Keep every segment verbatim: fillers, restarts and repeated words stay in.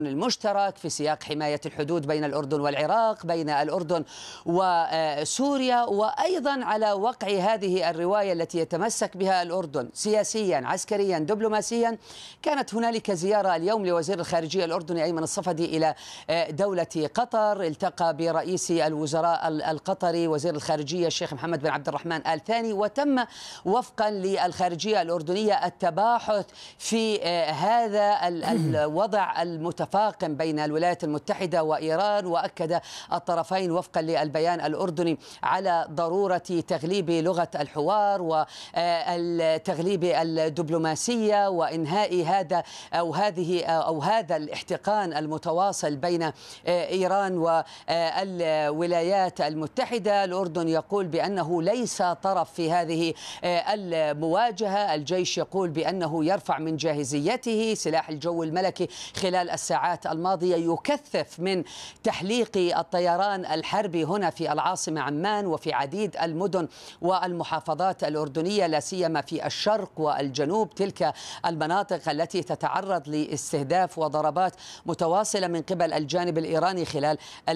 المشترك في سياق حماية الحدود بين الأردن والعراق، بين الأردن وسوريا، وأيضا على وقع هذه الرواية التي يتمسك بها الأردن سياسيا عسكريا دبلوماسيا. كانت هنالك زيارة اليوم لوزير الخارجية الأردني أيمن الصفدي إلى دولة قطر، التقى برئيس الوزراء القطري وزير الخارجية الشيخ محمد بن عبد الرحمن آل ثاني، وتم وفقا للخارجية الأردنية التباحث في هذا الوضع المتفاقم بين الولايات المتحدة وإيران. وأكد الطرفين وفقا للبيان الأردني على ضرورة تغليب لغة الحوار والتغليب الدبلوماسية وإنهاء هذا أو هذه أو هذا الاحتقان المتواصل بين إيران والولايات المتحدة. الأردن يقول بأنه ليس طرف في هذه المواجهة. الجيش يقول بأنه يرفع من جاهزيته. سلاح الجو الملكي خلال الساعات الماضية يكثف من تحليق الطيران الحربي هنا في العاصمة عمان وفي عديد المدن والمحافظات الأردنية، لا سيما في الشرق والجنوب، تلك المناطق التي تتعرض لاستهداف وضربات متواصلة من قبل الجانب الإيراني خلال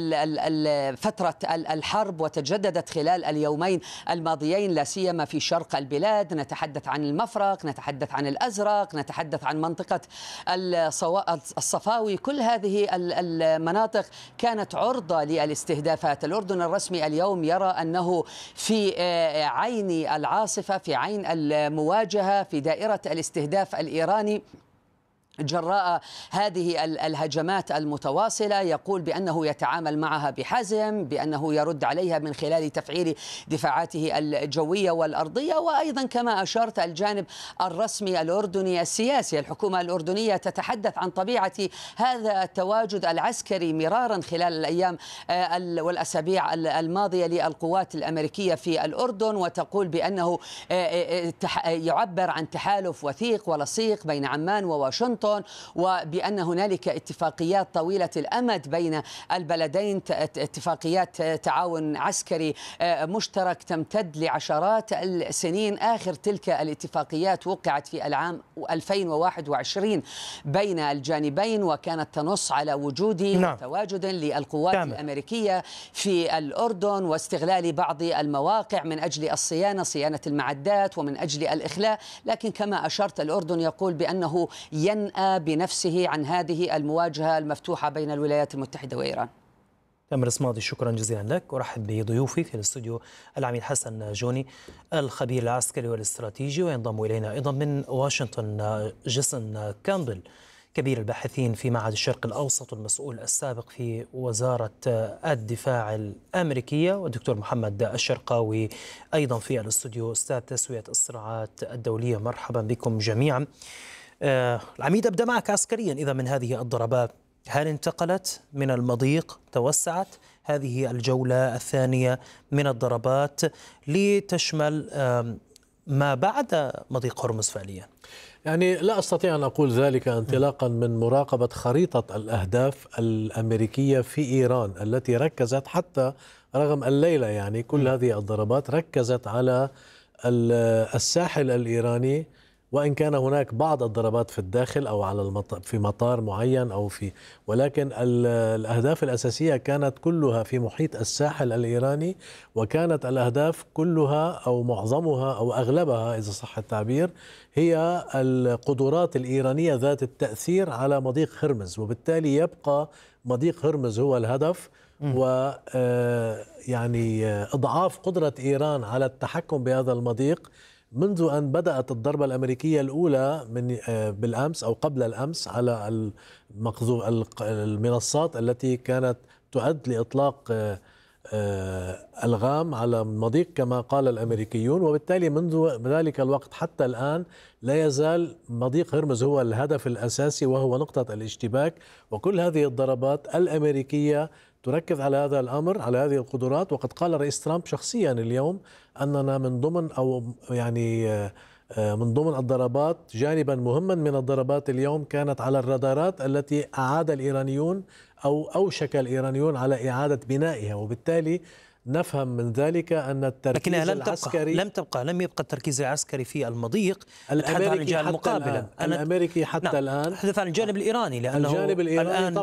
فترة الحرب، وتجددت خلال اليومين الماضيين لا سيما في شرق البلاد. نتحدث عن المفرق، نتحدث عن الأزرق، نتحدث عن منطقة الصفاوي. كل هذه المناطق كانت عرضة للاستهدافات. الأردن الرسمي اليوم يرى أنه في عين العاصفة، في عين المواجهة، في دائرة الاستهداف الإيراني جراء هذه الهجمات المتواصلة. يقول بأنه يتعامل معها بحزم، بأنه يرد عليها من خلال تفعيل دفاعاته الجوية والأرضية. وأيضا كما أشرت الجانب الرسمي الأردني السياسي، الحكومة الأردنية تتحدث عن طبيعة هذا التواجد العسكري مرارا خلال الأيام والأسابيع الماضية للقوات الأمريكية في الأردن، وتقول بأنه يعبر عن تحالف وثيق ولصيق بين عمان وواشنطن، وبأن هنالك اتفاقيات طويلة الأمد بين البلدين، اتفاقيات تعاون عسكري مشترك تمتد لعشرات السنين. آخر تلك الاتفاقيات وقعت في العام ألفين وواحد وعشرين بين الجانبين، وكانت تنص على وجود نعم. تواجد للقوات كامل. الأمريكية في الأردن واستغلال بعض المواقع من أجل الصيانة، صيانة المعدات ومن أجل الإخلاء. لكن كما أشرت الأردن يقول بأنه ين بنفسه عن هذه المواجهة المفتوحة بين الولايات المتحدة وإيران. تامر صمادي، شكرا جزيلا لك. أرحب بضيوفي في الاستوديو العميد حسن جوني الخبير العسكري والاستراتيجي، وينضم إلينا أيضا من واشنطن جيسون كامبل كبير الباحثين في معهد الشرق الأوسط والمسؤول السابق في وزارة الدفاع الأمريكية، والدكتور محمد الشرقاوي أيضا في الاستوديو أستاذ تسوية الصراعات الدولية. مرحبا بكم جميعا. آه العميد، أبدأ معك عسكريا. إذا من هذه الضربات هل انتقلت من المضيق، توسعت هذه الجولة الثانية من الضربات لتشمل آه ما بعد مضيق هرمز فعليا؟ يعني لا أستطيع أن أقول ذلك انطلاقا من مراقبة خريطة الأهداف الأمريكية في إيران التي ركزت حتى رغم الليلة، يعني كل هذه الضربات ركزت على الساحل الإيراني، وإن كان هناك بعض الضربات في الداخل أو على المطار في مطار معين أو في، ولكن الأهداف الأساسية كانت كلها في محيط الساحل الإيراني، وكانت الأهداف كلها أو معظمها أو أغلبها إذا صح التعبير هي القدرات الإيرانية ذات التأثير على مضيق هرمز، وبالتالي يبقى مضيق هرمز هو الهدف. و يعني إضعاف قدرة إيران على التحكم بهذا المضيق منذ أن بدأت الضربة الأمريكية الأولى من بالأمس أو قبل الأمس على المنصات التي كانت تعد لإطلاق ألغام على المضيق كما قال الأمريكيون. وبالتالي منذ ذلك الوقت حتى الآن لا يزال مضيق هرمز هو الهدف الأساسي وهو نقطة الاشتباك. وكل هذه الضربات الأمريكية تركز على هذا الأمر، على هذه القدرات. وقد قال الرئيس ترامب شخصيا اليوم أننا من ضمن أو يعني من ضمن الضربات، جانبا مهما من الضربات اليوم كانت على الرادارات التي أعاد الإيرانيون أو أوشك الإيرانيون على إعادة بنائها. وبالتالي نفهم من ذلك أن التركيز لكنها لم العسكري تبقى لم تبقى لم يبقى التركيز العسكري في المضيق. الأمريكي عن الجهة حتى المقابلة. الآن. الأمريكي حتى نعم. الآن أتحدث عن الجانب الإيراني، لأنه الجانب الإيراني الآن